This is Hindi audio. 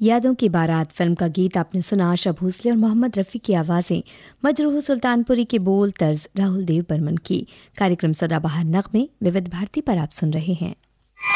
यादों की बारात फिल्म का गीत आपने सुना। आशा भोसले और मोहम्मद रफ़ी की आवाज़ें, मजरूह सुल्तानपुरी के बोल, तर्ज राहुल देव बर्मन की। कार्यक्रम सदाबहार नग़मे विविध भारती पर आप सुन रहे हैं।